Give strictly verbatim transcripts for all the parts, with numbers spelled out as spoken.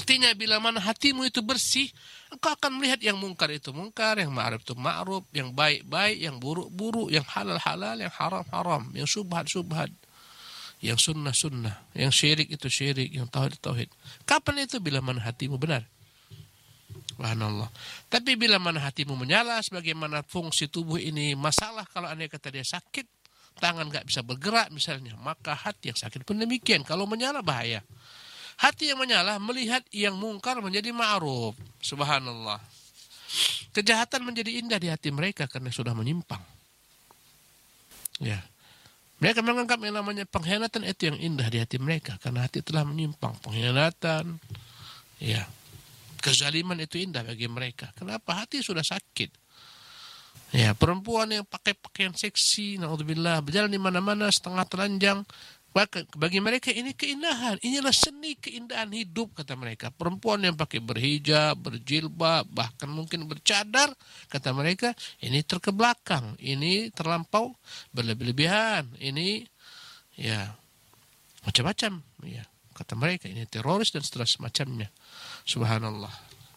Artinya bila mana hatimu itu bersih, engkau akan melihat yang mungkar itu mungkar, yang ma'ruf itu ma'ruf, yang baik-baik, yang buruk-buruk, yang halal-halal, yang haram-haram, yang subhat-subhat, yang sunnah-sunnah, yang syirik itu syirik, yang tauhid-tauhid. Kapan itu? Bila mana hatimu benar. Subhanallah. Tapi bila mana hatimu menyala, sebagaimana fungsi tubuh ini masalah, kalau andai kata dia sakit, tangan gak bisa bergerak misalnya, maka hati yang sakit pun demikian. Kalau menyala bahaya. Hati yang menyala melihat yang mungkar menjadi ma'ruf. Subhanallah. Kejahatan menjadi indah di hati mereka karena sudah menyimpang. Ya. Mereka menganggap yang namanya pengkhianatan itu yang indah di hati mereka karena hati telah menyimpang. Pengkhianatan, ya, kezaliman itu indah bagi mereka. Kenapa? Hati sudah sakit. Ya, perempuan yang pakai pakaian seksi, naudzubillah, berjalan di mana-mana setengah telanjang, bagi mereka ini keindahan, inilah seni keindahan hidup, kata mereka. Perempuan yang pakai berhijab, berjilbab, bahkan mungkin bercadar, kata mereka, ini terkebelakang, ini terlampau berlebihan, ini ya macam-macam, ya kata mereka, ini teroris dan seterusnya semacamnya. Subhanallah.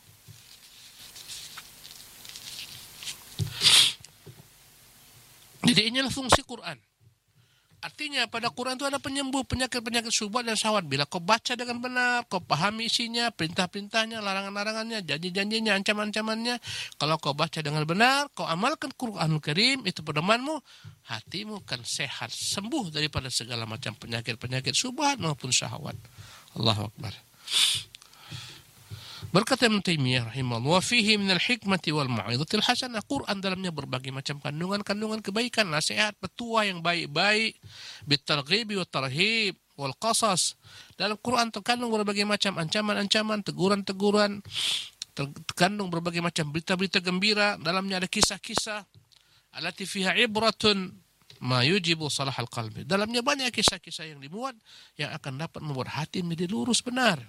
Jadi inilah fungsi Quran. Artinya pada Quran itu ada penyembuh penyakit-penyakit syubhat dan syahwat. Bila kau baca dengan benar, kau pahami isinya, perintah-perintahnya, larangan-larangannya, janji-janjinya, ancaman-ancamannya. Kalau kau baca dengan benar, kau amalkan Quranul Karim, itu pedomanmu, hatimu akan sehat, sembuh daripada segala macam penyakit-penyakit syubhat maupun syahwat. Allahu Akbar. Berkata Ibnu Taimiyah rahimahullah, wa fihi minal hikmati wal mau'izatil hasanah. Quran dalamnya berbagai macam kandungan-kandungan kebaikan, nasihat, petua yang baik-baik, bitarghibi wat tarhib wal qasas. Dalam Quran terkandung berbagai macam ancaman-ancaman, teguran-teguran, terkandung berbagai macam berita-berita gembira, dalamnya ada kisah-kisah allati fiha ibratun ma yujibu salahal qalbi. Dalamnya banyak kisah-kisah yang dimuat yang akan dapat membuat hati menjadi lurus benar.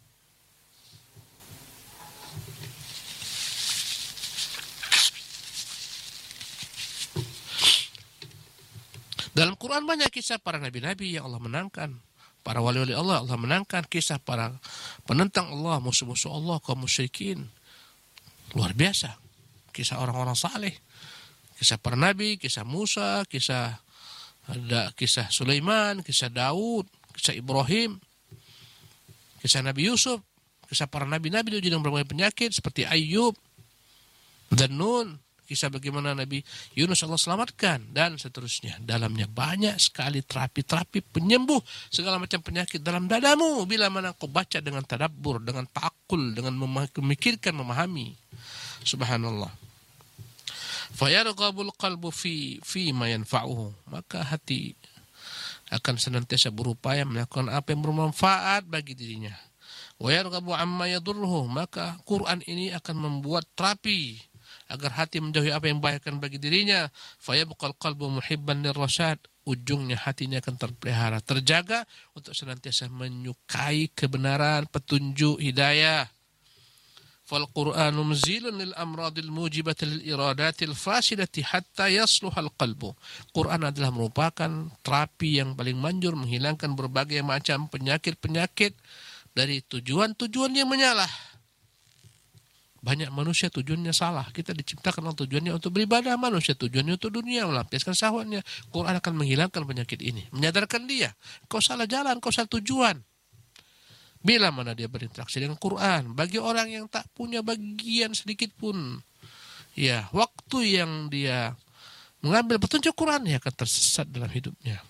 Dalam Quran banyak kisah para nabi-nabi yang Allah menangkan, para wali-wali Allah Allah menangkan, kisah para penentang Allah, musuh-musuh Allah, kaum musyrikin. Luar biasa. Kisah orang-orang saleh, kisah para nabi, kisah Musa, kisah ada kisah Sulaiman, kisah Daud, kisah Ibrahim, kisah Nabi Yusuf, kisah para nabi-nabi yang berbagai penyakit seperti Ayub dan Nun, kisah bagaimana Nabi Yunus Allah selamatkan, dan seterusnya. Dalamnya banyak sekali terapi-terapi penyembuh segala macam penyakit dalam dadamu bila mana kau baca dengan tadabbur, dengan ta'aqqul, dengan memikirkan, memahami. Subhanallah. Fayarghabul qalbu fi fi ma yanfa'uhu. Maka hati akan senantiasa berupaya melakukan apa yang bermanfaat bagi dirinya. Wa yarghabu amma yadurruhu. Maka Quran ini akan membuat terapi agar hati menjauhi apa yang membahayakan bagi dirinya. Fayabqal qalbu muhibban lirrasyad. Ujungnya hatinya akan terpelihara, terjaga untuk senantiasa menyukai kebenaran, petunjuk, hidayah. Fal Qur'anu muzilun lil amradil mujibati lil iradatil fasidati hatta yasluhal qalbu. Quran adalah merupakan terapi yang paling manjur, menghilangkan berbagai macam penyakit-penyakit dari tujuan-tujuan yang menyalah. Banyak manusia tujuannya salah. Kita diciptakan tujuannya untuk beribadah, manusia tujuannya untuk dunia, melampiaskan syahwatnya. Quran akan menghilangkan penyakit ini, menyadarkan dia, kau salah jalan, kau salah tujuan. Bila mana dia berinteraksi dengan Quran, bagi orang yang tak punya bagian sedikit pun, ya, waktu yang dia mengambil petunjuk Quran, dia akan tersesat dalam hidupnya.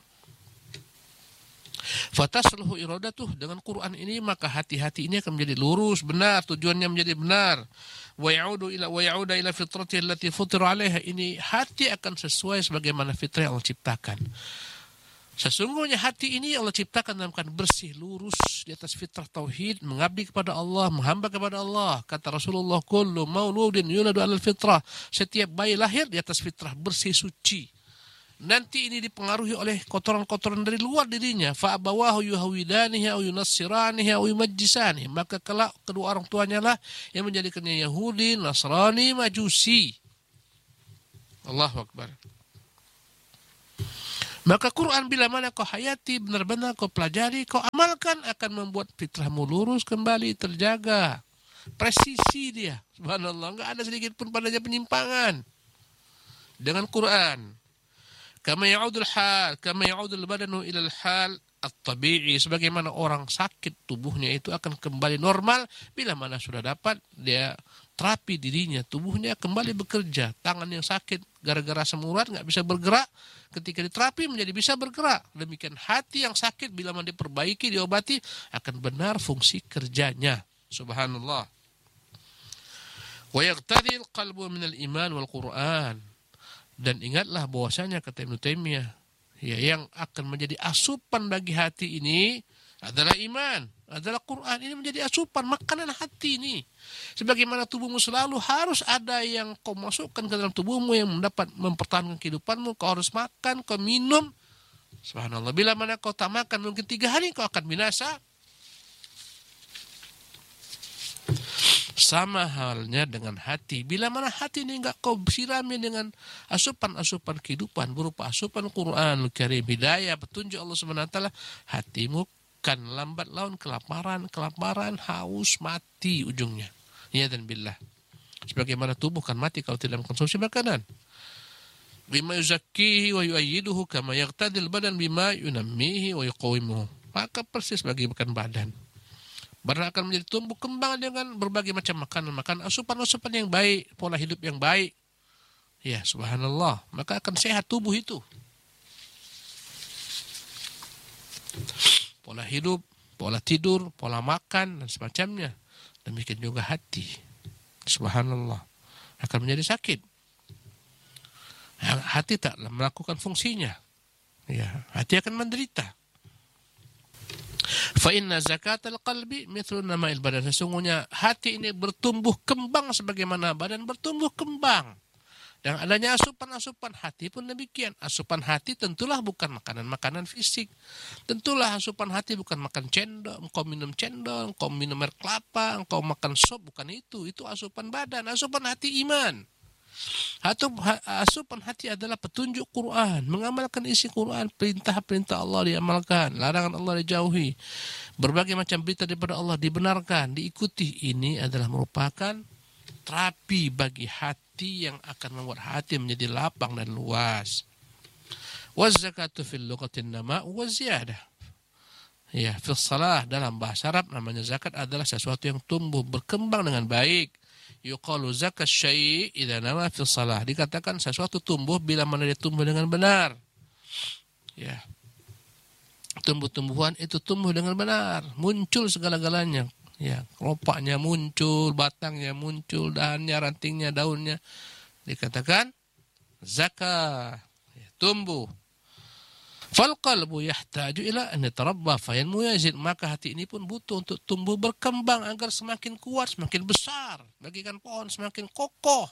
Fatasluhu iradatuh, dengan Quran ini maka hati-hati ini akan menjadi lurus, benar, tujuannya menjadi benar. Wa ya'udu ila wa ya'uda ila fitrati allati futira 'alaiha. Ini hati akan sesuai sebagaimana fitrah yang Allah ciptakan. Sesungguhnya hati ini Allah ciptakan dalam keadaan bersih, lurus di atas fitrah tauhid, mengabdi kepada Allah, menghamba kepada Allah. Kata Rasulullah, kullu mauludin yuladu 'alal fitrah. Setiap bayi lahir di atas fitrah, bersih, suci. Nanti ini dipengaruhi oleh kotoran-kotoran dari luar dirinya. Fa abawahu yuhawidanihi aw yunassiranihi aw yumajjisanihi. Maka kelak kedua orang tuanya lah yang menjadikannya Yahudi, Nasrani, Majusi. Allahu Akbar. Maka Quran bila mana kau hayati, benar-benar kau pelajari, kau amalkan, akan membuat fitrahmu lurus kembali, terjaga. Presisi dia, subhanallah, enggak ada sedikit pun padanya penyimpangan dengan Quran. Kama ya'udul hal, kama ya'udul badanu ilal hal at-tabi'i, sebagaimana orang sakit tubuhnya itu akan kembali normal bila mana sudah dapat dia terapi dirinya, tubuhnya kembali bekerja. Tangan yang sakit gara-gara asam urat nggak bisa bergerak, ketika diterapi menjadi bisa bergerak. Demikian hati yang sakit bila mana diperbaiki, diobati, akan benar fungsi kerjanya. Subhanallah. Wa yaqtadi al-qalbu min al-iman wal Qur'an. Dan ingatlah bahwasanya kata Ibnu Taimiyah, ya, yang akan menjadi asupan bagi hati ini adalah iman, adalah Quran. Ini menjadi asupan, makanan hati ini. Sebagaimana tubuhmu selalu harus ada yang kau masukkan ke dalam tubuhmu yang mendapat mempertahankan kehidupanmu. Kau harus makan, kau minum. Subhanallah. Bila mana kau tak makan mungkin tiga hari kau akan binasa. Sama halnya dengan hati. Bila mana hati ini enggak kau sirami dengan asupan-asupan kehidupan berupa asupan Quran Karim, hidayah, petunjuk Allah Subhanahu wa taala, hatimu kan lambat laun kelaparan, kelaparan, haus, mati ujungnya. Ya dan billah. Sebagaimana tubuh kan mati kalau tidak mengkonsumsi makanan. Bima yuzakkihi wa yu'ayyiduhu kama yaqtadil badan bima yunammihi wa yuqawimuhu. Maka persis bagi makan badan. Badan akan menjadi tumbuh kembang dengan berbagai macam makanan, makan asupan-asupan yang baik, pola hidup yang baik. Ya, subhanallah, maka akan sehat tubuh itu. Pola hidup, pola tidur, pola makan, dan semacamnya. Demikian juga hati. Subhanallah, akan menjadi sakit. Hati tak melakukan fungsinya. Ya, hati akan menderita. Fa inna zakatal qalbi mithlu nama'il badan. Sesungguhnya hati ini bertumbuh kembang sebagaimana badan bertumbuh kembang. Dan adanya asupan-asupan hati pun demikian. Asupan hati tentulah bukan makanan-makanan fisik. Tentulah asupan hati bukan makan cendol, engkau minum cendol, engkau minum air kelapa, engkau makan sop, bukan itu. Itu asupan badan. Asupan hati iman. Asupan hati adalah petunjuk Quran, mengamalkan isi Quran, perintah-perintah Allah diamalkan, larangan Allah dijauhi, berbagai macam berita daripada Allah dibenarkan, diikuti. Ini adalah merupakan terapi bagi hati yang akan membuat hati menjadi lapang dan luas. Waz zakatu fil lughatin nama wa ziyadah. Ya, fil salah dalam bahasa Arab namanya zakat adalah sesuatu yang tumbuh berkembang dengan baik. Yuqalu zakat syai' idza nama fi shalah. Dikatakan sesuatu tumbuh bila mana dia tumbuh dengan benar. Ya. Tumbuh-tumbuhan itu tumbuh dengan benar, muncul segala-galanya. Ya, keropaknya muncul, batangnya muncul, dahannya, rantingnya, daunnya. Dikatakan zakat. Ya, tumbuh. Fal qalbu yahtaju ila an yatarabba fayanmu yazid. Maka hati ini pun butuh untuk tumbuh berkembang agar semakin kuat, semakin besar, bagikan pohon semakin kokoh.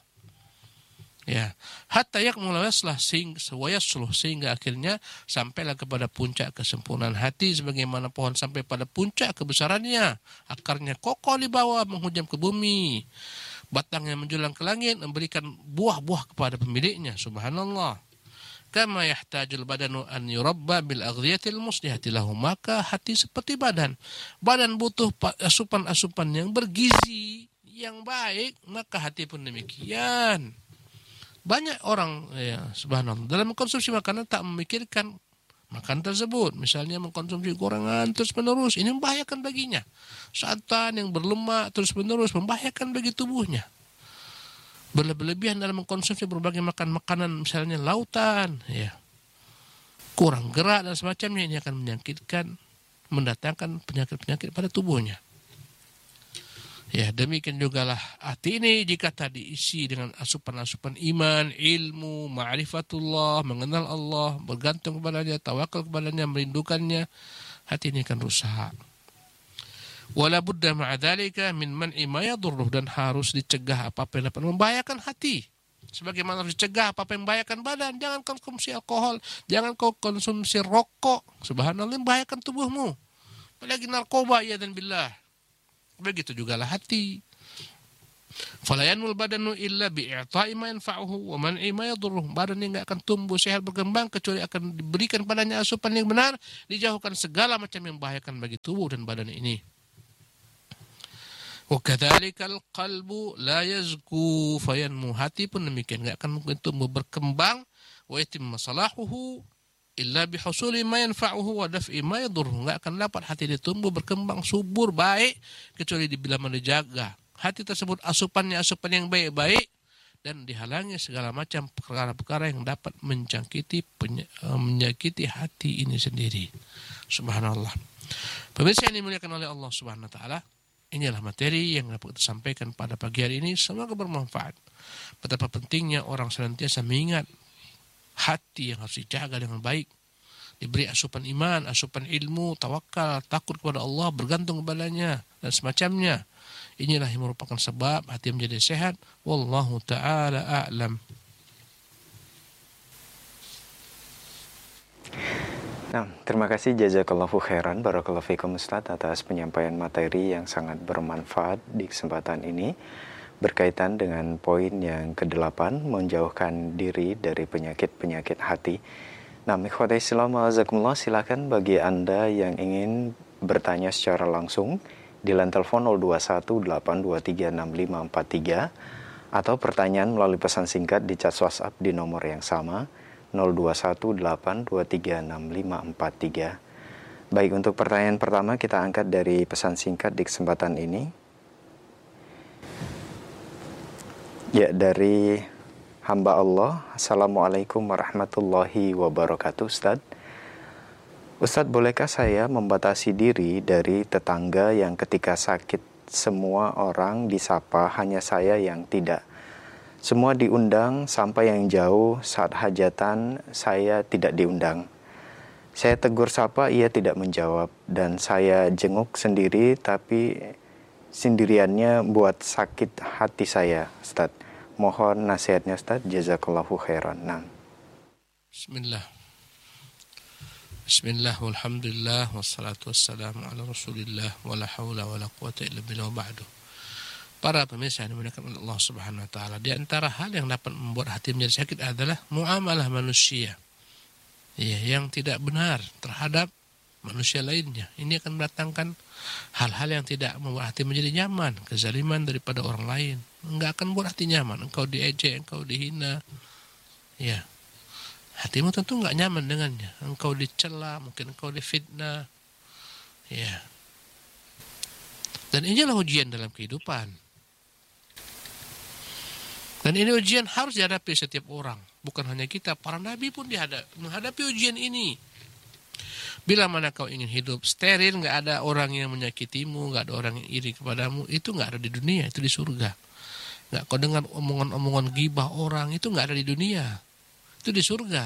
Ya, hatta yakmula waslah sehingga wayasluh, sehingga akhirnya sampailah kepada puncak kesempurnaan hati sebagaimana pohon sampai pada puncak kebesarannya. Akarnya kokoh di bawah menghujam ke bumi. Batangnya menjulang ke langit memberikan buah-buah kepada pemiliknya. Subhanallah. Kama yahtajul badanu an yurabba bil aghdiyatil muslihati lahu. Maka hati seperti badan. Badan butuh asupan-asupan yang bergizi, yang baik, maka hati pun demikian. Banyak orang, ya, subhanallah, dalam mengkonsumsi makanan tak memikirkan makan tersebut. Misalnya mengkonsumsi gorengan terus-menerus, ini membahayakan baginya. Santan yang berlemak terus-menerus membahayakan bagi tubuhnya. Berlebihan dalam mengkonsumsi berbagai makan makanan, misalnya lautan, ya, kurang gerak dan semacamnya, ini akan menyakitkan, mendatangkan penyakit-penyakit pada tubuhnya. Ya, demikian jugalah hati ini jika tadi isi dengan asupan-asupan iman, ilmu, ma'rifatullah, mengenal Allah, bergantung kepadanya, tawakal kepadanya, merindukannya, hati ini akan rusak. Wala budda ma'adzalika min man'i ma yadurruh, dan harus dicegah apa-apa yang dapat membahayakan hati. Sebagaimana harus dicegah apa-apa yang membahayakan badan. Jangan konsumsi alkohol, jangan kau konsumsi rokok. Subhanallah, membahayakan tubuhmu. Apalagi narkoba, ya dan billah. Begitu juga lah hati. Fala yanmul badanu illa bi'ita'i ma yanfa'uhu wa man'i ma yadurruh. Badan ini enggak akan tumbuh sehat berkembang kecuali akan diberikan padanya asupan yang benar, dijauhkan segala macam yang membahayakan bagi tubuh dan badan ini. Wa kadzalikal qalbu la yazku fayanmu. Hati pun demikian, enggak akan mungkin tumbuh berkembang, wa yatimmu salahuhu illa bihusuli ma yanfa'uhu wa daf'i ma yadurruh. Enggak akan dapat hati dia tumbuh berkembang subur baik kecuali bila mana dijaga hati tersebut asupannya asupan yang baik-baik dan dihalangi segala macam perkara-perkara yang dapat menjangkiti menyakiti hati ini sendiri. Subhanallah. Pemirsa yang dimuliakan oleh Allah Subhanahu wa taala, inilah materi yang dapat kita sampaikan pada pagi hari ini. Semoga bermanfaat. Betapa pentingnya orang senantiasa mengingat hati yang harus dijaga dengan baik. Diberi asupan iman, asupan ilmu, tawakal, takut kepada Allah, bergantung kepadanya dan semacamnya. Inilah yang merupakan sebab hati menjadi sehat. Wallahu ta'ala a'lam. Nah, terima kasih jazakallahu khairan barakallahu fikum Ustaz atas penyampaian materi yang sangat bermanfaat di kesempatan ini berkaitan dengan poin yang kedelapan, menjauhkan diri dari penyakit-penyakit hati. Nah, ikhwatai Islam azakumullah, silakan bagi Anda yang ingin bertanya secara langsung di line telepon nol dua satu delapan dua tiga enam lima empat tiga atau pertanyaan melalui pesan singkat di chat WhatsApp di nomor yang sama nol dua satu delapan dua tiga enam lima empat tiga. Baik, untuk pertanyaan pertama kita angkat dari pesan singkat di kesempatan ini. Ya, dari hamba Allah. Assalamualaikum warahmatullahi wabarakatuh. Ustaz, Ustaz, bolehkah saya membatasi diri dari tetangga yang ketika sakit semua orang disapa, hanya saya yang tidak? Semua diundang sampai yang jauh, saat hajatan saya tidak diundang. Saya tegur sapa, ia tidak menjawab, dan saya jenguk sendiri, tapi sendiriannya buat sakit hati saya, Ustaz. Mohon nasihatnya, Ustaz. Jazakallahu khairan. Nah. Bismillah. Bismillah, walhamdulillah, wassalatu wassalamu ala rasulillah, wala hawla wala quwata illa billah wa ba'du. Para pemirsa yang dimuliakan oleh Allah Subhanahu wa taala, di antara hal yang dapat membuat hati menjadi sakit adalah muamalah manusia, ya, yang tidak benar terhadap manusia lainnya. Ini akan mendatangkan hal-hal yang tidak membuat hati menjadi nyaman, kezaliman daripada orang lain. Enggak akan membuat hati nyaman. Engkau diejek, engkau dihina, ya, hatimu tentu enggak nyaman dengannya. Engkau dicela, mungkin engkau difitnah, ya. Dan inilah ujian dalam kehidupan. Dan ini ujian harus dihadapi setiap orang. Bukan hanya kita, para nabi pun dihadapi, menghadapi ujian ini. Bila mana kau ingin hidup steril, nggak ada orang yang menyakitimu, nggak ada orang yang iri kepadamu, itu nggak ada di dunia, itu di surga. Nggak kau dengar omongan-omongan gibah orang, itu nggak ada di dunia, itu di surga.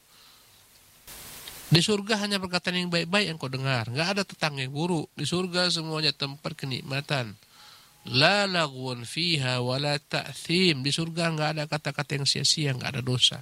Di surga hanya perkataan yang baik-baik yang kau dengar, nggak ada tetangga yang buruk. Di surga semuanya tempat kenikmatan. La lagwun fiha wala ta'thim. Di surga nggak ada kata-kata yang sia-sia, nggak ada dosa.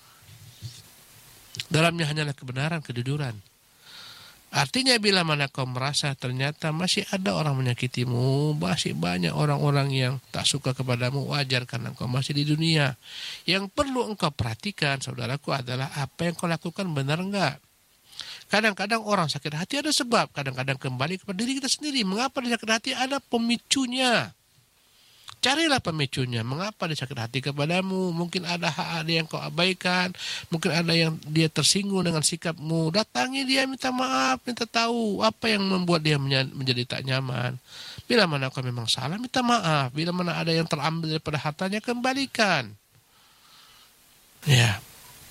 Dalamnya hanyalah kebenaran, kejujuran. Artinya bila mana kau merasa ternyata masih ada orang menyakitimu, masih banyak orang-orang yang tak suka kepadamu, wajar karena kau masih di dunia. Yang perlu engkau perhatikan, saudaraku, adalah apa yang kau lakukan benar enggak. Kadang-kadang orang sakit hati ada sebab, kadang-kadang kembali kepada diri kita sendiri. Mengapa dia sakit hati? Ada pemicunya. Carilah pemicunya. Mengapa dia sakit hati kepadamu? Mungkin ada hak dia yang kau abaikan. Mungkin ada yang dia tersinggung dengan sikapmu. Datangi dia, minta maaf, minta tahu apa yang membuat dia menjadi tak nyaman. Bila mana kau memang salah, minta maaf. Bila mana ada yang terambil daripada hartanya, kembalikan. Ya.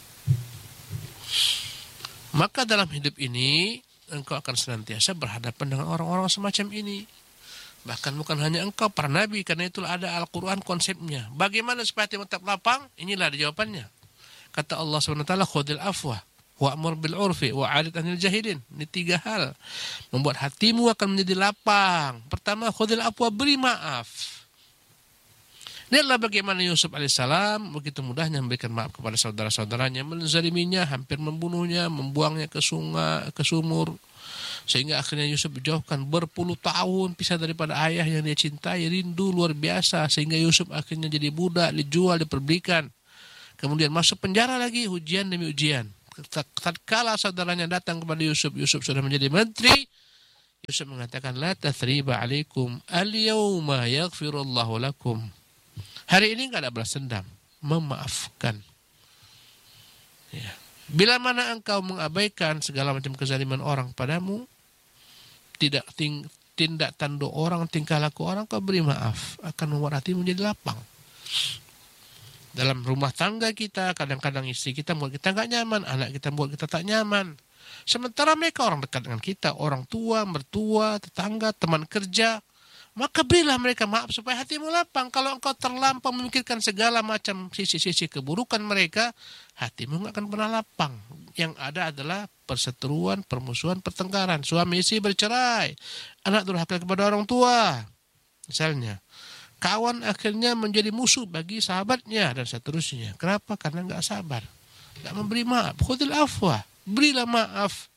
Maka dalam hidup ini, engkau akan senantiasa berhadapan dengan orang-orang semacam ini. Bahkan bukan hanya engkau, para nabi, karena itulah ada Al-Quran konsepnya. Bagaimana supaya hati tetap lapang? Inilah jawabannya. Kata Allah subhanahu wa taala, khudil afwa, wa'mur bil urfi, wa'arid anil jahilin. Ini tiga hal. Membuat hatimu akan menjadi lapang. Pertama, khudil afwa, beri maaf. Lihatlah bagaimana Yusuf alaihissalam begitu mudahnya memberikan maaf kepada saudara-saudaranya, menzaliminya, hampir membunuhnya, membuangnya ke sungai, ke sumur. Sehingga akhirnya Yusuf dijauhkan berpuluh tahun pisah daripada ayah yang dia cintai, rindu luar biasa. Sehingga Yusuf akhirnya jadi budak, dijual, diperbelikan. Kemudian masuk penjara lagi, ujian demi ujian. Tatkala saudaranya datang kepada Yusuf, Yusuf sudah menjadi menteri. Yusuf mengatakan, la tathriba alaikum, al-yawma yaghfirullahu lakum. Hari ini enggak ada balas dendam, memaafkan. Ya. Bila mana engkau mengabaikan segala macam kezaliman orang padamu, tidak ting, tindak tanduk orang, tingkah laku orang, kau beri maaf, akan membuat hatimu menjadi lapang. Dalam rumah tangga kita, kadang-kadang istri kita buat kita nggak nyaman, anak kita buat kita tak nyaman. Sementara mereka orang dekat dengan kita, orang tua, mertua, tetangga, teman kerja, maka berilah mereka maaf supaya hatimu lapang. Kalau engkau terlampau memikirkan segala macam sisi-sisi keburukan mereka, hatimu nggak akan pernah lapang. Yang ada adalah perseteruan, permusuhan, pertengkaran. Suami istri bercerai, anak durhaka kepada orang tua, misalnya. Kawan akhirnya menjadi musuh bagi sahabatnya dan seterusnya. Kenapa? Karena nggak sabar, nggak memberi maaf. Khudil afwa, berilah maaf.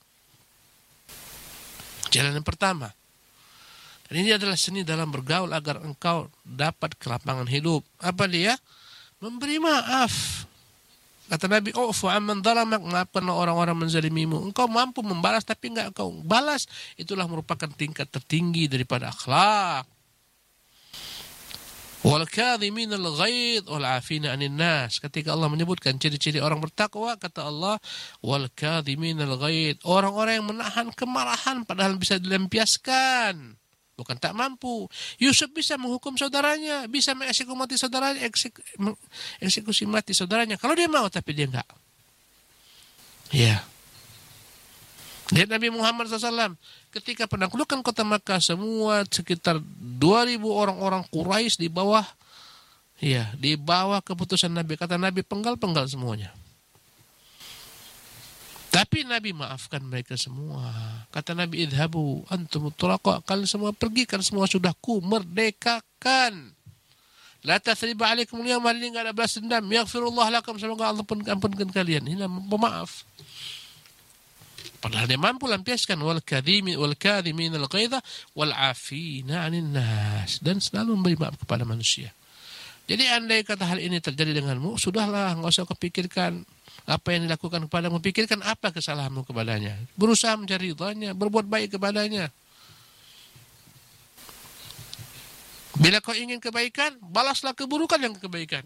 Jalan yang pertama. Dan ini adalah seni dalam bergaul agar engkau dapat kelapangan hidup. Apa dia? Memberi maaf. Kata Nabi, "Ufu amman dhalamak", maafkanlah orang-orang menzalimimu. Engkau mampu membalas tapi enggak engkau balas, itulah merupakan tingkat tertinggi daripada akhlak. Wal kadhimin al ghaidh wal 'afina 'anil nas. Ketika Allah menyebutkan ciri-ciri orang bertakwa, kata Allah, wal kadhimin al ghaidh, orang-orang yang menahan kemarahan padahal bisa dilampiaskan. Bukan tak mampu. Yusuf bisa menghukum saudaranya, bisa mengeksekusi mati saudaranya, eksekusi mati saudaranya. Kalau dia mau, tapi dia enggak. Ya. Lihat Nabi Muhammad shallallahu alaihi wasallam ketika penaklukan kota Makkah, semua sekitar dua ribu orang-orang Quraisy di bawah, ya, di bawah keputusan Nabi. Kata Nabi, penggal-penggal semuanya. Tapi Nabi maafkan mereka semua. Kata Nabi, idhabu antum turaqa, kalian semua pergi, kan semua sudah ku merdekakan. La tathriba alaikum al-yawma, hari ini enggak ada balas dendam. Yaghfirullah lakum, semoga Allah pun ampunkan kalian. Ini pemaaf. Padahal dia mampu lampiaskan, wal kadhimin wal kadhimin al-ghaidha wal 'afina 'anil nas, dan selalu memberi maaf kepada manusia. Jadi andai kata hal ini terjadi denganmu, sudahlah, enggak usah kepikirkan apa yang dilakukan kepadamu, pikirkan apa kesalahanmu kepadanya. Berusaha mencari ridhanya, berbuat baik kepadanya. Bila kau ingin kebaikan, balaslah keburukan yang kebaikan.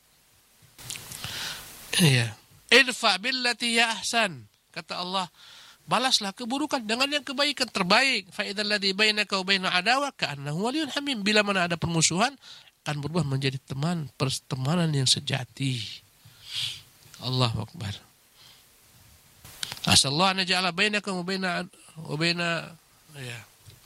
Iya. Idfa billati ya ahsan. Kata Allah, balaslah keburukan dengan yang kebaikan terbaik. Fa idzal ladzi bainaka wa baina adawa ka'annahu waliyyun hamim. Bila mana ada permusuhan, akan berubah menjadi teman, pertemanan yang sejati. Allahu Akbar. Asallahu an ja'ala bainakum wa baina wa baina ya.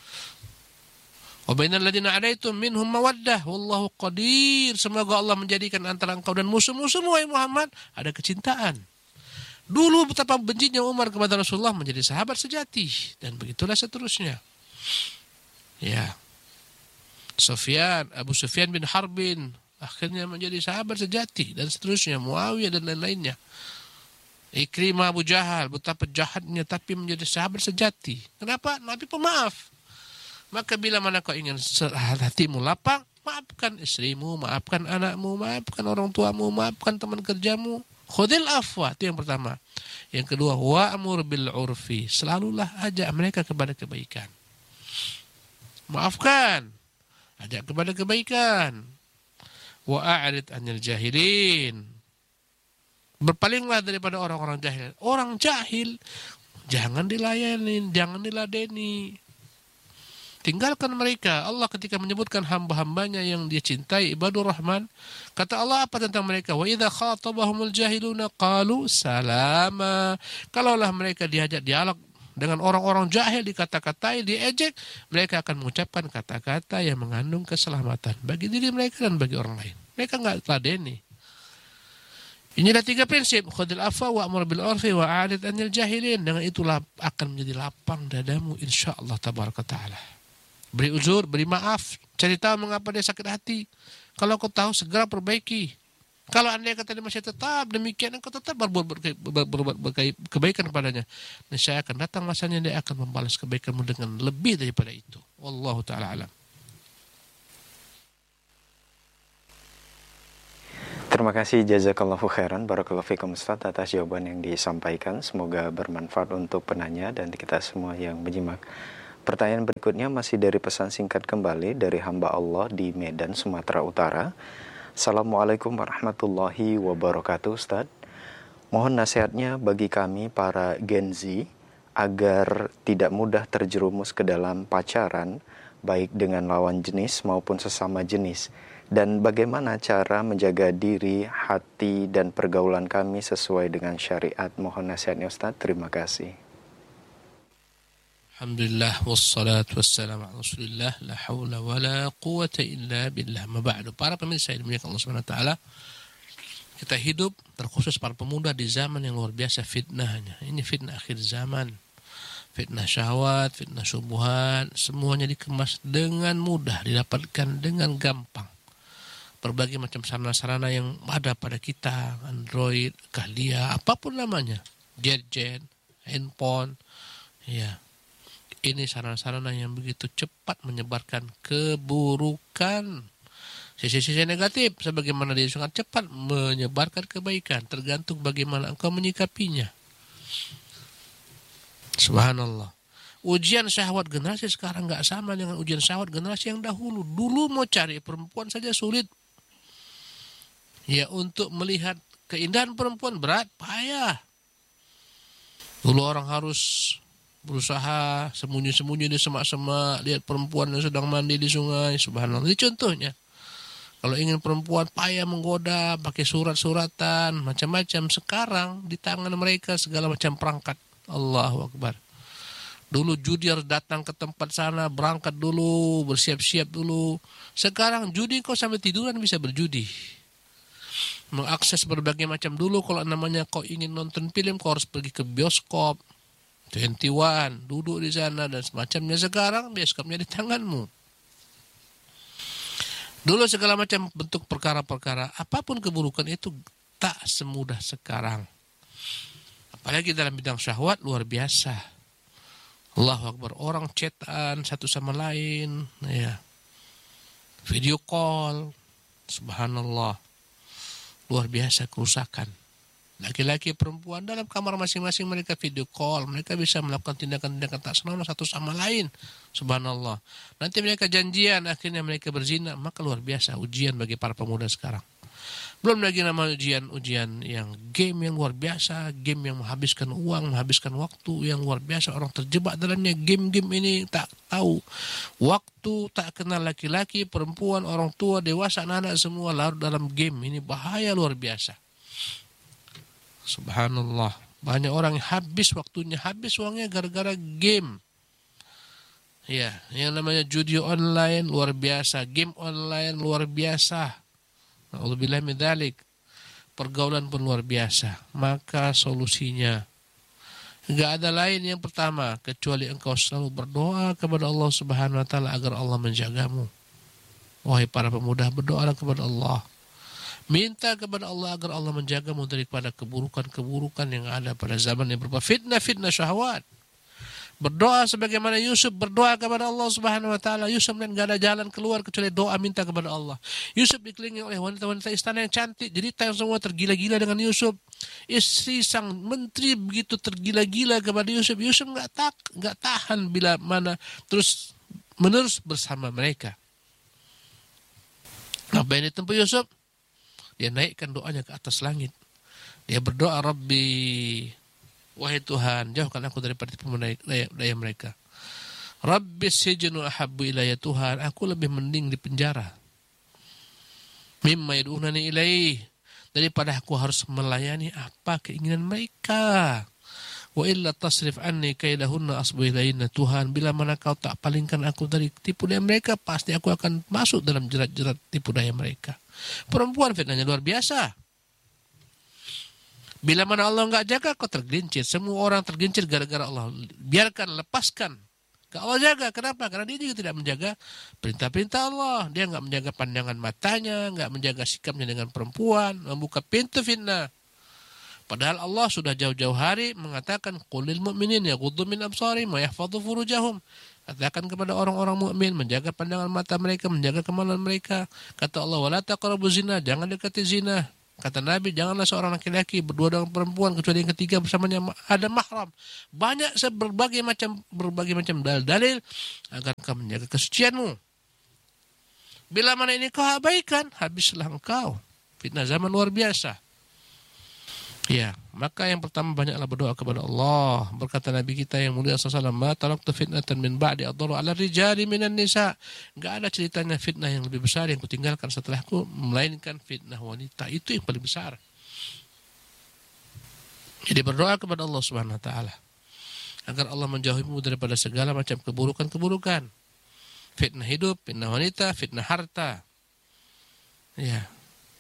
Wa bainal ladzina adaitum minhum mawaddah wallahu qadir. Semoga Allah menjadikan antara engkau dan musuh-musuhmu wahai Muhammad ada kecintaan. Dulu betapa bencinya Umar kepada Rasulullah menjadi sahabat sejati, dan begitulah seterusnya. Ya. Sufyan, Abu Sufyan bin Harbin akhirnya menjadi sahabat sejati, dan seterusnya, Muawiyah dan lain-lainnya. Ikrimah, Abu Jahal, betapa jahatnya tapi menjadi sahabat sejati. Kenapa? Nabi pemaaf. Maka bila mana kau ingin hatimu lapang, maafkan istrimu, maafkan anakmu, maafkan orang tuamu, maafkan teman kerjamu. Khudil afwa, itu yang pertama. Yang kedua, wa'mur bil urfi, selalulah ajak mereka kepada kebaikan. Maafkan, ajak kepada kebaikan. Wa'arid anil jahilin, berpalinglah daripada orang-orang jahil. Orang jahil jangan dilayani, jangan diladeni. Tinggalkan mereka. Allah ketika menyebutkan hamba-hambanya yang dia cintai, ibadur rahman, kata Allah apa tentang mereka? Wa idza khatabahumul jahiluna qalu salama. Kalaulah mereka diajak dialog dengan orang-orang jahil, dikata-katai, diejek, mereka akan mengucapkan kata-kata yang mengandung keselamatan bagi diri mereka dan bagi orang lain. Mereka enggak teladeni. Inilah tiga prinsip, khudil afwa wa'mur bil urfi wa'arid anil jahilin. Dengan itulah akan menjadi lapang dadamu insyaallah tabaraka taala. Beri uzur, beri maaf, cari tahu mengapa dia sakit hati. Kalau kau tahu, segera perbaiki. Kalau anda kata dia masih tetap demikian, engkau tetap berbuat berke- ber- berbuat berke- kebaikan kepadanya, niscaya akan datang masanya dia akan membalas kebaikanmu dengan lebih daripada itu. Wallahu ta'ala alam. Terima kasih jazakallahu khairan barakallahu fikum Ustaz atas jawaban yang disampaikan. Semoga bermanfaat untuk penanya dan kita semua yang menyimak. Pertanyaan berikutnya masih dari pesan singkat kembali dari hamba Allah di Medan, Sumatera Utara. Assalamualaikum warahmatullahi wabarakatuh Ustaz. Mohon nasihatnya bagi kami para Gen Z agar tidak mudah terjerumus ke dalam pacaran baik dengan lawan jenis maupun sesama jenis. Dan bagaimana cara menjaga diri, hati, dan pergaulan kami sesuai dengan syariat. Mohon nasihatnya Ustaz. Terima kasih. Alhamdulillah wassalatu wassalamu ala Rasulillah la haula wala quwata illa billah. Ma ba'du. Para pemirsa yang dimuliakan Allah Subhanahu wa taala, kita hidup terkhusus para pemuda di zaman yang luar biasa fitnahnya. Ini fitnah akhir zaman. Fitnah syahwat, fitnah syubhat, semuanya dikemas dengan mudah, didapatkan dengan gampang. Berbagai macam sarana-sarana yang ada pada kita, Android, Kahlia, apapun namanya, gadget, handphone, ya. Ini sarana-sarana yang begitu cepat menyebarkan keburukan. Sisi-sisi negatif, sebagaimana dia sangat cepat menyebarkan kebaikan, tergantung bagaimana engkau menyikapinya. Subhanallah. Ujian syahwat generasi sekarang nggak sama dengan ujian syahwat generasi yang dahulu. Dulu mau cari perempuan saja sulit. Ya, untuk melihat keindahan perempuan berat, payah. Dulu orang harus berusaha sembunyi-sembunyi di semak-semak, lihat perempuan yang sedang mandi di sungai. Subhanallah. Ini contohnya. Kalau ingin perempuan payah menggoda, pakai surat-suratan, macam-macam. Sekarang di tangan mereka segala macam perangkat. Allahu Akbar. Dulu judi harus datang ke tempat sana, berangkat dulu, bersiap-siap dulu. Sekarang judi kau sampai tiduran bisa berjudi. Mengakses berbagai macam. Dulu kalau namanya kau ingin nonton film, kau harus pergi ke bioskop. dua puluh satu, duduk di sana dan semacamnya. Sekarang bioskopnya di tanganmu. Dulu segala macam bentuk perkara-perkara, apapun keburukan itu tak semudah sekarang. Apalagi dalam bidang syahwat luar biasa. Allahu Akbar, orang chatan satu sama lain, ya. Video call, subhanallah. Luar biasa kerusakan. Laki-laki perempuan dalam kamar masing-masing mereka video call, mereka bisa melakukan tindakan-tindakan tak senonoh satu sama lain. Subhanallah. Nanti mereka janjian, akhirnya mereka berzina, maka luar biasa ujian bagi para pemuda sekarang. Belum lagi nama ujian-ujian yang game yang luar biasa, game yang menghabiskan uang, menghabiskan waktu yang luar biasa. Orang terjebak dalamnya game-game ini tak tahu waktu, tak kenal laki-laki, perempuan, orang tua, dewasa, anak-anak semua larut dalam game. Ini bahaya luar biasa. Subhanallah. Banyak orang yang habis waktunya, habis uangnya gara-gara game. Ya, yang namanya judi online luar biasa, game online luar biasa. Na'udzubillah min dzalik. Pergaulan pun luar biasa. Maka solusinya enggak ada lain yang pertama kecuali engkau selalu berdoa kepada Allah Subhanahu wa taala agar Allah menjagamu. Wahai para pemuda, berdoalah kepada Allah. Minta kepada Allah agar Allah menjagamu daripada keburukan-keburukan yang ada pada zaman yang berupa fitnah-fitnah syahwat. Berdoa sebagaimana Yusuf berdoa kepada Allah Subhanahu wa taala. Yusuf dan enggak ada jalan keluar kecuali doa minta kepada Allah. Yusuf dikelilingi oleh wanita-wanita istana yang cantik, jadi yang semua tergila-gila dengan Yusuf. Istri sang menteri begitu tergila-gila kepada Yusuf. Yusuf enggak tak enggak tahan bila mana terus menerus bersama mereka. Apa yang ditempuh Yusuf? Dia naikkan doanya ke atas langit. Dia berdoa, Rabbi, wahai Tuhan, jauhkan aku daripada tipu daya, daya mereka. Rabbi sijnu ahabbu ilayya, Tuhan, aku lebih mending di penjara. Mimma yad'unani ilaih, daripada aku harus melayani apa keinginan mereka. Wa illa tasrif anni kaidahunna asbu ilayna, Tuhan, bila mana kau tak palingkan aku dari tipu daya mereka, pasti aku akan masuk dalam jerat-jerat tipu daya mereka. Perempuan fitnahnya luar biasa. Bila mana Allah enggak jaga, kau tergelincir. Semua orang tergelincir gara-gara Allah. Biarkan, lepaskan Gak Allah jaga. Kenapa? Karena dia juga tidak menjaga perintah-perintah Allah. Dia nggak menjaga pandangan matanya, nggak menjaga sikapnya dengan perempuan, membuka pintu fitnah. Padahal Allah sudah jauh-jauh hari mengatakan qulil mu'minin yaghuddu min absarihim wa yahfadhu furujahum. Katakan kepada orang-orang mukmin menjaga pandangan mata mereka, menjaga kemaluan mereka. Kata Allah, wala taqrabu zina, jangan dekati zina. Kata Nabi, janganlah seorang laki-laki berdua dengan perempuan kecuali yang ketiga bersamanya ada mahram. Banyak berbagai macam berbagai macam dalil-dalil agar kau menjaga kesucianmu. Bila mana ini kau abaikan, habislah engkau. Fitnah zaman luar biasa. Ya, maka yang pertama banyaklah berdoa kepada Allah. Berkata Nabi kita yang mulia sallallahu alaihi wasallam, "Ma taraktu fitnatan min ba'di adharu 'ala rijali minan nisa." Enggak ada ceritanya fitnah yang lebih besar yang kutinggalkan setelahku melainkan fitnah wanita. Itu yang paling besar. Jadi berdoa kepada Allah Subhanahu wa taala agar Allah menjauhimu daripada segala macam keburukan-keburukan. Fitnah hidup, fitnah wanita, fitnah harta. Ya.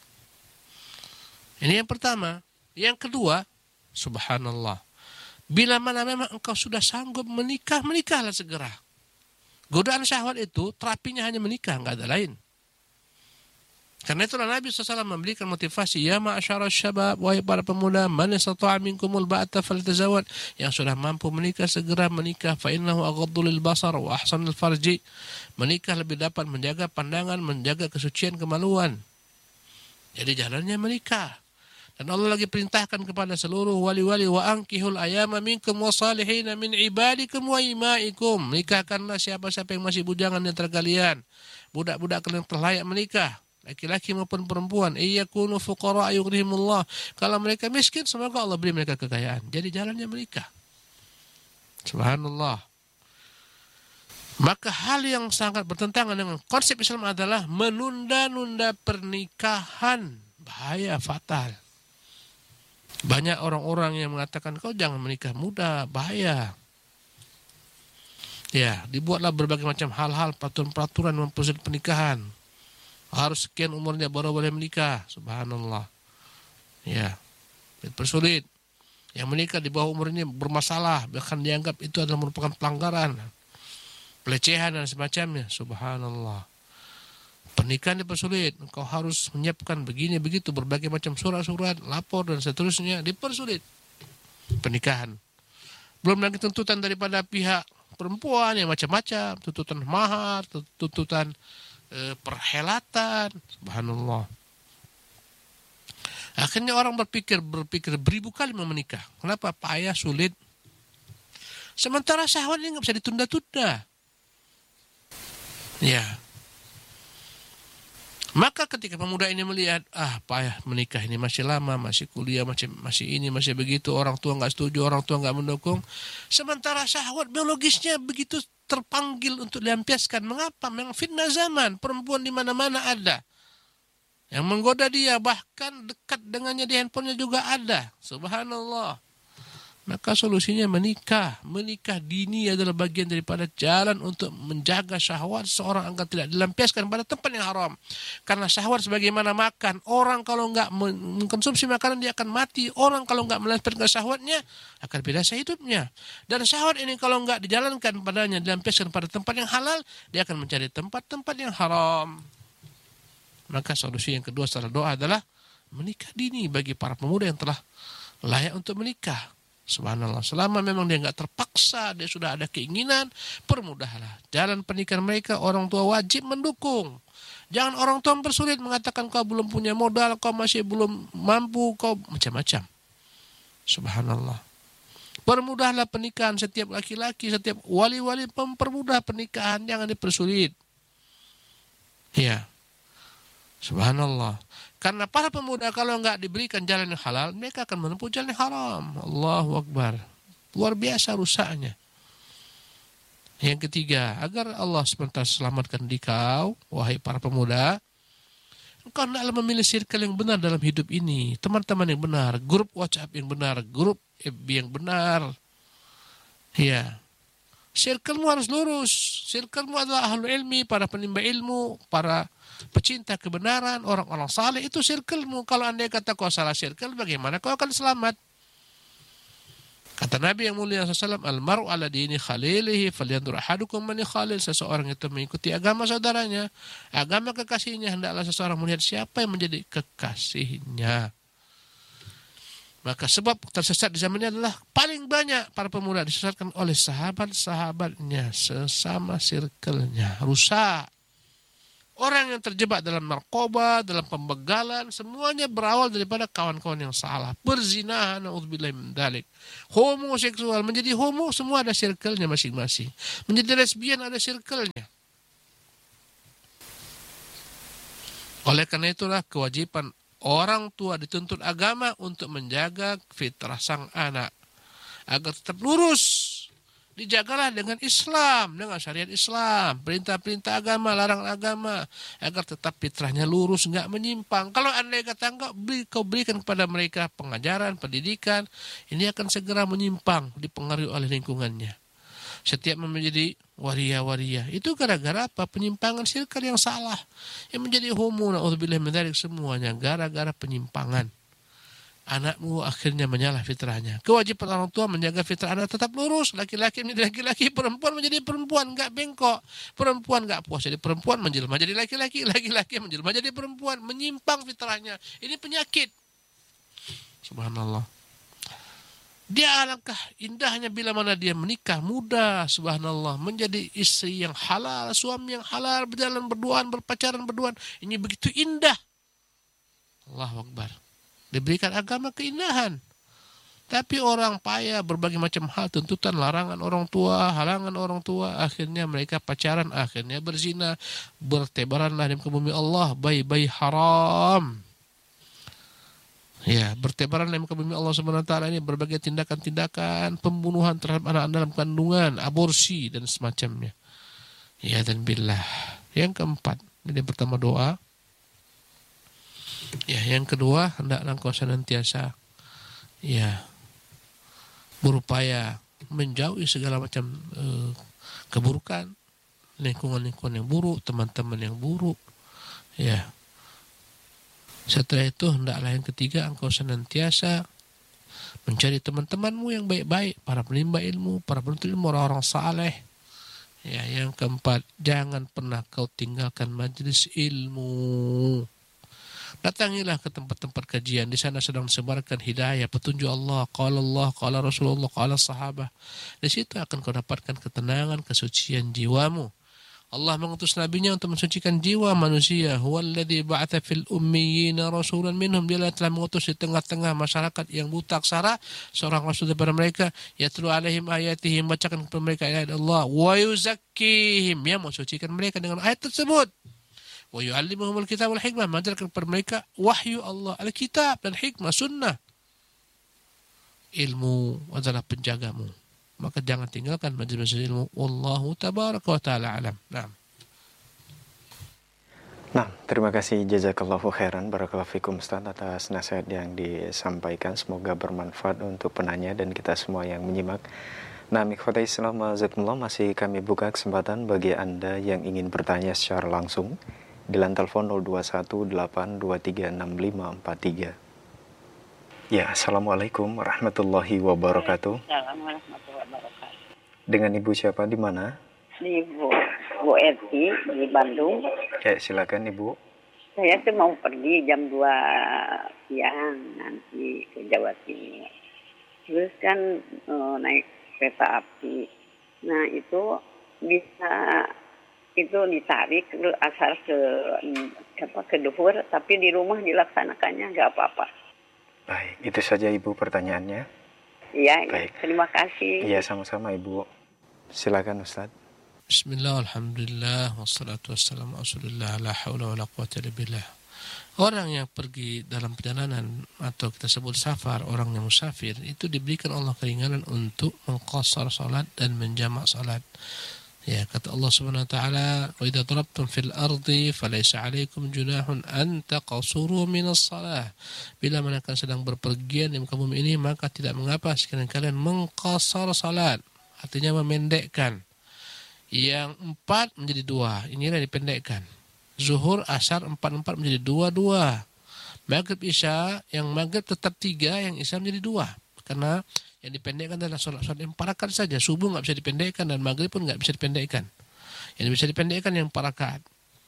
Ini yang pertama. Yang kedua, subhanallah, bila mana memang engkau sudah sanggup menikah, menikahlah segera. Godaan syahwat itu terapinya hanya menikah, enggak ada lain. Karena itulah Nabi shallallahu alaihi wasallam memberikan motivasi, ya ma'asyara syabab, wahai para pemuda, man istata'a minkumul ba'ata falyatazawwaj, yang sudah mampu menikah segera menikah, fa innahu aghaddu lil basar wa ahsanul farji. Menikah lebih dapat menjaga pandangan, menjaga kesucian kemaluan. Jadi jalannya menikah. Dan Allah lagi perintahkan kepada seluruh wali-wali, wa ankihul ayama minkum wasalihina min ibadikum wa imaikum. Nikahkanlah siapa-siapa yang masih bujangan di antara kalian. Budak-budak kalian terlayak menikah, laki-laki maupun perempuan. Iyakunu fuqara yughnihimullah. Kalau mereka miskin, semoga Allah beri mereka kekayaan. Jadi jalannya menikah. Subhanallah. Maka hal yang sangat bertentangan dengan konsep Islam adalah menunda-nunda pernikahan. Bahaya, fatal. Banyak orang-orang yang mengatakan kau jangan menikah muda, bahaya. Ya, dibuatlah berbagai macam hal-hal, peraturan-peraturan mempersulit pernikahan. Harus sekian umurnya baru boleh menikah, subhanallah. Ya, dipersulit. Yang menikah di bawah umurnya bermasalah, bahkan dianggap itu adalah merupakan pelanggaran, pelecehan dan semacamnya, subhanallah. Pernikahan dipersulit, engkau harus menyiapkan begini begitu berbagai macam surat-surat, lapor dan seterusnya, dipersulit pernikahan. Belum lagi tuntutan daripada pihak perempuan yang macam-macam, tuntutan mahar, tuntutan e, perhelatan, subhanallah. Akhirnya orang berpikir berpikir beribu kali mau menikah. Kenapa? Payah, sulit. Sementara syahwat ini nggak bisa ditunda-tunda. Ya. Maka ketika pemuda ini melihat, ah payah menikah ini, masih lama, masih kuliah, masih masih ini, masih begitu, orang tua nggak setuju, orang tua nggak mendukung. Sementara syahwat biologisnya begitu terpanggil untuk dilampiaskan. Mengapa? Memang fitnah zaman, perempuan di mana-mana ada. Yang menggoda dia, bahkan dekat dengannya di handphonenya juga ada. Subhanallah. Maka solusinya menikah. Menikah dini adalah bagian daripada jalan untuk menjaga syahwat seorang agar tidak dilampiaskan pada tempat yang haram. Karena syahwat sebagaimana makan. Orang kalau enggak mengkonsumsi makanan dia akan mati. Orang kalau enggak melampiaskan syahwatnya akan binasa hidupnya. Dan syahwat ini kalau enggak dijalankan padanya, dilampiaskan pada tempat yang halal, dia akan mencari tempat-tempat yang haram. Maka solusi yang kedua setelah doa adalah menikah dini bagi para pemuda yang telah layak untuk menikah. Subhanallah, selama memang dia nggak terpaksa, dia sudah ada keinginan, permudahlah. Jalan pernikahan mereka, orang tua wajib mendukung. Jangan orang tua mempersulit, mengatakan kau belum punya modal, kau masih belum mampu, kau macam-macam. Subhanallah. Permudahlah pernikahan setiap laki-laki, setiap wali-wali mempermudah pernikahan, jangan dipersulit. Ya. Subhanallah. Karena para pemuda kalau enggak diberikan jalan yang halal, mereka akan menempuh jalan yang haram. Allahu Akbar. Luar biasa rusaknya. Yang ketiga, agar Allah subhanahu wa taala selamatkan dikau, wahai para pemuda, engkau hendaklah memilih circle yang benar dalam hidup ini. Teman-teman yang benar, grup WhatsApp yang benar, grup F B yang benar. Ya. Circle-mu harus lurus. Circle-mu adalah ahlu ilmi, para penimba ilmu, para pecinta kebenaran, orang-orang saleh, itu circle-mu. Kalau andai kata kau salah circle, bagaimana kau akan selamat? Kata Nabi yang mulia shallallahu alaihi wasallam, "Al-mar'u ala dini khalilihi falyanzur ahadukum man khalil." Seseorang itu mengikuti agama saudaranya, agama kekasihnya, hendaklah seseorang melihat siapa yang menjadi kekasihnya. Maka sebab tersesat di zaman ini adalah paling banyak para pemuda disesatkan oleh sahabat-sahabatnya, sesama circle-nya, rusak. Orang yang terjebak dalam narkoba, dalam pembegalan, semuanya berawal daripada kawan-kawan yang salah. Perzinahan, na'udzubillahi min dzalik. Homoseksual, menjadi homo semua ada circle-nya masing-masing. Menjadi lesbian ada circle-nya. Oleh karena itulah kewajiban orang tua dituntut agama untuk menjaga fitrah sang anak agar tetap lurus. Dijagalah dengan Islam, dengan syariat Islam, perintah-perintah agama, larangan agama, agar tetap fitrahnya lurus, enggak menyimpang. Kalau andai kata enggak beri, kau berikan kepada mereka pengajaran, pendidikan, ini akan segera menyimpang, dipengaruhi oleh lingkungannya. Setiap menjadi waria-waria, itu gara-gara apa? Penyimpangan circle yang salah. Yang menjadi homo, na'udzubillah min dzalik, semuanya gara-gara penyimpangan. Anakmu akhirnya menyalah fitrahnya. Kewajiban orang tua menjaga fitrah anak tetap lurus. Laki-laki menjadi laki-laki, perempuan menjadi perempuan, enggak bengkok. Perempuan enggak puas jadi perempuan, menjelma jadi laki-laki. Laki-laki menjelma jadi perempuan, menyimpang fitrahnya. Ini penyakit. Subhanallah. Dia alangkah indahnya bila mana dia menikah muda, subhanallah, menjadi istri yang halal, suami yang halal, berjalan berduaan, berpacaran berduaan. Ini begitu indah. Allahu Akbar. Diberikan agama keindahan. Tapi orang payah berbagai macam hal, tuntutan, larangan orang tua, halangan orang tua, akhirnya mereka pacaran, akhirnya berzina, bertebaranlah di muka bumi Allah bayi-bayi haram. Ya, bertebaran di muka bumi Allah Subhanahu wa taala ini berbagai tindakan-tindakan pembunuhan terhadap anak dalam kandungan, aborsi dan semacamnya. Ya dan billah. Yang keempat, ini yang pertama doa. Ya, yang kedua, hendaklah engkau senantiasa ya berupaya menjauhi segala macam eh, keburukan, lingkungan-lingkungan yang buruk, teman-teman yang buruk. Ya. Setelah itu hendaklah yang ketiga engkau senantiasa mencari teman-temanmu yang baik-baik, para penimba ilmu, para penuntut ilmu, orang-orang saleh. Ya, yang keempat, jangan pernah kau tinggalkan majelis ilmu. Datangilah ke tempat-tempat kajian, di sana sedang disebarkan hidayah, petunjuk Allah, qala Allah, qala Rasulullah, qala sahabah. Di situ akan kau dapatkan ketenangan, kesucian jiwamu. Allah mengutus nabinya untuk mensucikan jiwa manusia. Huwallazi ba'atha fil ummiyina rasulan minhum. Dia telah mengutus di tengah-tengah masyarakat yang buta aksara seorang rasul daripada mereka, yatlu alaihim ayatihi, membacakan kepada mereka ayat Allah, wa yuzakkihim, yang mensucikan mereka dengan ayat tersebut. Wa yu'allimuhumul kitab wal hikmah, mengajarkan kepada mereka wahyu Allah, Alkitab dan hikmah, sunnah. Ilmu adalah penjagamu. Maka jangan tinggalkan majelis ilmu. Wallahu tabaraka wa ta'ala alam. Nah. Nah, terima kasih jazakallahu khairan barakallahu fikum Ustaz atas nasihat yang disampaikan. Semoga bermanfaat untuk penanya dan kita semua yang menyimak. Nah, ikhwatai Islam azakumullah, masih kami buka kesempatan bagi Anda yang ingin bertanya secara langsung di line telepon nol dua satu delapan dua tiga enam lima empat tiga. Ya, assalamualaikum warahmatullahi wabarakatuh. Assalamualaikum warahmatullahi wabarakatuh. Dengan Ibu siapa di mana? Di Bu, Bu Eti di Bandung. Ya, silakan Ibu. Saya tuh mau pergi jam dua siang nanti ke Jawa Timur. Terus kan uh, naik kereta api. Nah itu bisa itu ditarik ke asal ke apa ke duhur, tapi di rumah dilaksanakannya nggak apa-apa. Baik, itu saja Ibu pertanyaannya. Iya, baik. Terima kasih. Iya, sama-sama Ibu. Silakan Ustaz. Bismillah, alhamdulillah, wassalatu wassalamu ala rasulillah, la haula wa la quwwata illa billah. Orang yang pergi dalam perjalanan atau kita sebut safar, orang yang musafir, itu diberikan Allah keringanan untuk mengqasar salat dan menjamak salat. Ya, kata Allah Subhanahu wa taala, "Wa idza darabtum fil ardi falaysa 'alaikum junahun an taqsuru minas shalah." Bila mana kalian sedang berpergian di muka bumi ini, maka tidak mengapa sekalian kalian mengqasar salat, artinya memendekkan. Yang empat menjadi dua, inilah dipendekkan. Zuhur, asar, empat-empat menjadi dua-dua. Maghrib, isya, yang maghrib tetap tiga, yang isya menjadi dua. Karena Yang dipendekkan adalah sholat-sholat yang empat rakaat saja. Subuh nggak bisa dipendekkan dan maghrib pun nggak bisa dipendekkan. Yang bisa dipendekkan yang empat rakaat.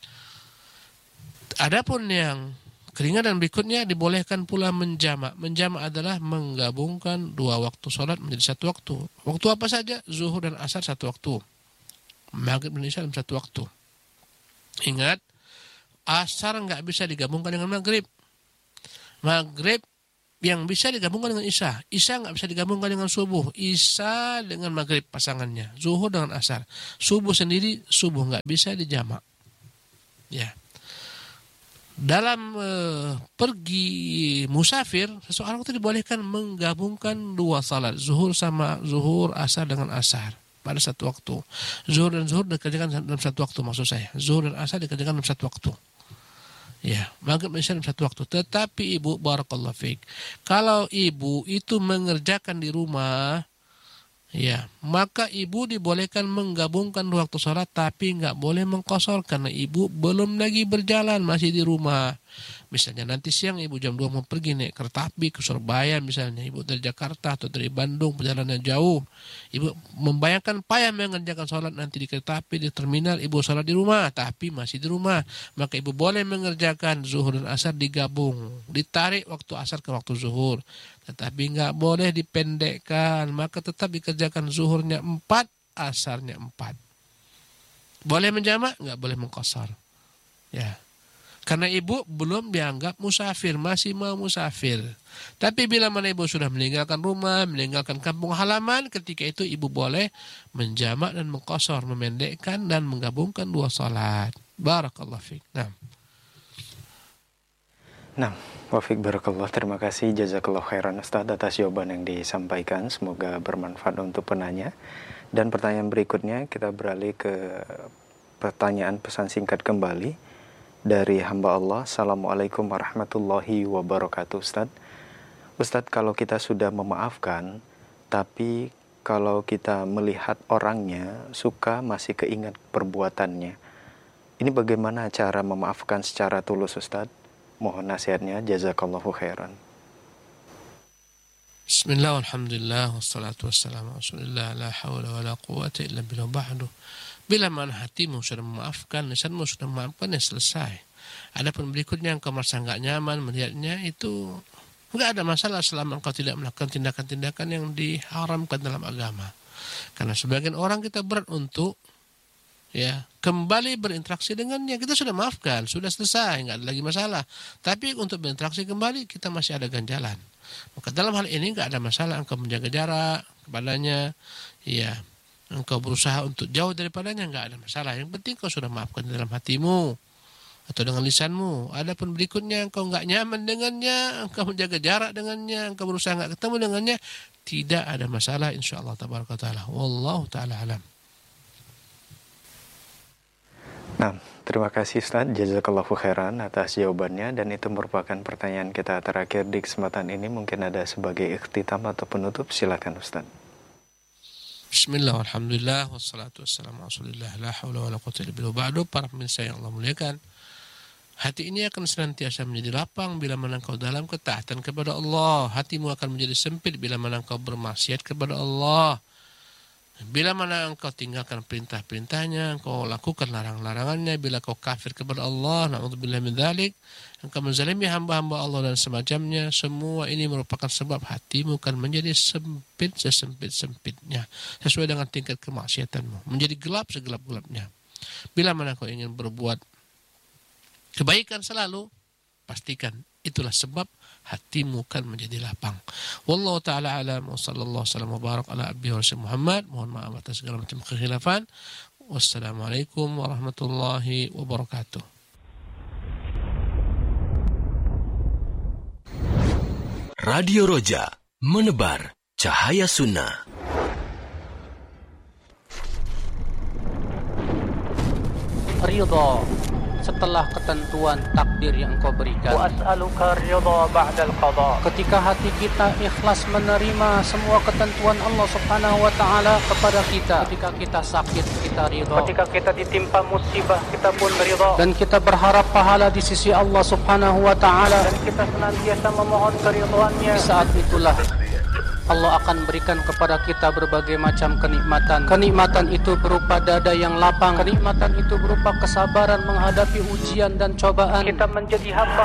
Adapun yang keringanan berikutnya dibolehkan pula menjamak. Menjamak adalah menggabungkan dua waktu sholat menjadi satu waktu. Waktu apa saja? Zuhur dan asar satu waktu. Maghrib dan isya dalam satu waktu. Ingat, asar nggak bisa digabungkan dengan maghrib. Maghrib yang bisa digabungkan dengan isya. Isya nggak bisa digabungkan dengan subuh. Isya dengan maghrib pasangannya. Zuhur dengan asar. Subuh sendiri, subuh nggak bisa dijamak. Ya. Dalam uh, pergi musafir, seseorang itu dibolehkan menggabungkan dua salat. Zuhur sama zuhur, asar dengan asar. Pada satu waktu. Zuhur dan zuhur dikerjakan dalam satu waktu maksud saya. Zuhur dan asar dikerjakan dalam satu waktu. Ya, maghrib dan isya dalam satu waktu. Tetapi ibu, barakallahu fiik, kalau ibu itu mengerjakan di rumah, ya, maka ibu dibolehkan menggabungkan dua waktu sholat, tapi nggak boleh mengqashar karena ibu belum lagi berjalan, masih di rumah. Misalnya nanti siang ibu jam dua mau pergi naik kereta api ke Surabaya misalnya, ibu dari Jakarta atau dari Bandung, perjalanan jauh. Ibu membayangkan payah mengerjakan sholat nanti di kereta api, di terminal, ibu sholat di rumah, tapi masih di rumah. Maka ibu boleh mengerjakan zuhur dan asar digabung, ditarik waktu asar ke waktu zuhur. Tetapi nggak boleh dipendekkan, maka tetap dikerjakan zuhurnya empat, asarnya empat. Boleh menjamak, nggak boleh mengqashar. Ya. Karena ibu belum dianggap musafir, masih mau musafir. Tapi bila mana ibu sudah meninggalkan rumah, meninggalkan kampung halaman, ketika itu ibu boleh menjamak dan mengqashar, memendekkan dan menggabungkan dua salat. Barakallahu fiik. Nah. Nah, Wafiq barakallah, terima kasih jazakallah khairan Ustaz atas jawaban yang disampaikan. Semoga bermanfaat untuk penanya. Dan pertanyaan berikutnya kita beralih ke pertanyaan pesan singkat kembali dari hamba Allah. Assalamualaikum warahmatullahi wabarakatuh. Ustaz, Ustaz, kalau kita sudah memaafkan, tapi kalau kita melihat orangnya suka masih keingat perbuatannya, ini bagaimana cara memaafkan secara tulus, Ustaz? Mohon nasihatnya, jazakallahu khairan. Bismillah, alhamdulillah, wassalatu wassalamu ala rasulillah, la hawla wa la quwata illa billah ba'du. Bila mana hatimu sudah memaafkan, lisanmu sudah memaafkan, ya selesai. Adapun berikutnya engkau merasa enggak nyaman melihatnya, itu enggak ada masalah selama engkau tidak melakukan tindakan-tindakan yang diharamkan dalam agama. Karena sebagian orang kita berat untuk ya kembali berinteraksi dengannya. Kita sudah maafkan, sudah selesai, enggak ada lagi masalah. Tapi untuk berinteraksi kembali kita masih ada ganjalan. Maka dalam hal ini enggak ada masalah engkau menjaga jarak kepadanya, ya. Engkau berusaha untuk jauh daripadanya, enggak ada masalah. Yang penting kau sudah maafkan dalam hatimu atau dengan lisanmu. Adapun berikutnya engkau enggak nyaman dengannya, engkau menjaga jarak dengannya, engkau berusaha enggak ketemu dengannya, tidak ada masalah insyaallah tabaraka taala. Wallahu taala alam. Nah, terima kasih Ustaz, jazakallahu khairan atas jawabannya, dan itu merupakan pertanyaan kita terakhir di kesempatan ini. Mungkin ada sebagai ikhtitam atau penutup, silakan Ustaz. Bismillah, alhamdulillah, wassalatu wassalamu ala rasulillah, la hawla wa la quwwata illa billah ba'du. Para pemirsa yang Allah muliakan, hati ini akan senantiasa menjadi lapang bila mana engkau dalam ketaatan kepada Allah. Hatimu akan menjadi sempit bila mana engkau bermaksiat kepada Allah. Bila mana engkau tinggalkan perintah-perintahnya, engkau lakukan larang-larangannya, bila kau kafir kepada Allah, na'udzubillah min dzalik, engkau menzalimi hamba-hamba Allah dan semacamnya, semua ini merupakan sebab hatimu akan menjadi sempit sesempit-sempitnya, sesuai dengan tingkat kemaksiatanmu, menjadi gelap segelap-gelapnya. Bila mana kau ingin berbuat kebaikan selalu, pastikan itulah sebab hatimu kan menjadi lapang. Wallahu ta'ala alam, wa sallallahu sallam wa barak ala abdihi wa rasul Muhammad. Mohon maaf atas segala macam kekhilafan. Wassalamualaikum warahmatullahi wabarakatuh. Radio Roja, menebar cahaya sunnah. Ridha setelah ketentuan takdir yang Engkau berikan. Wa as'aluka ridha ba'dal qada. Ketika hati kita ikhlas menerima semua ketentuan Allah Subhanahu wa taala kepada kita. Ketika kita sakit, kita ridha. Ketika kita ditimpa musibah, kita pun ridha. Dan kita berharap pahala di sisi Allah Subhanahu wa taala. Dan kita senantiasa memohon keridhaannya. Di saat itulah Allah akan berikan kepada kita berbagai macam kenikmatan. Kenikmatan itu berupa dada yang lapang. Kenikmatan itu berupa kesabaran menghadapi ujian dan cobaan. Kita menjadi hamba